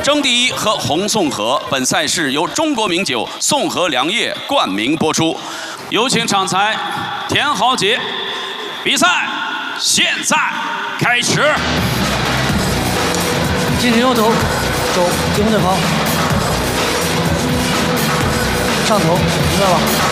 争第一和红宋河。本赛事由中国名酒宋河良业冠名播出。有请场裁田豪杰，比赛现在开始。 进行右头，走，进攻对方，上头，明白吧？